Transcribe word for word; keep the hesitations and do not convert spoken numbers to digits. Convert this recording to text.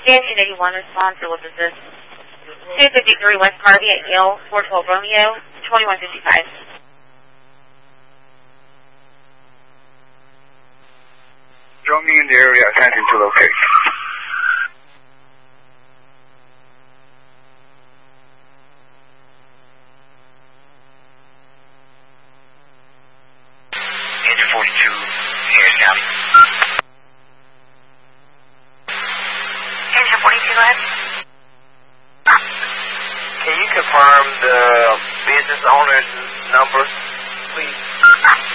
Station eighty-one response, what is this? two fifty-three West Harvey at Yale, four twelve Romeo, twenty-one fifty-five. Show me in the area, attempting to locate. Engine forty-two, Harris County. Engine forty-two, go ahead. Can you confirm the business owner's number, please?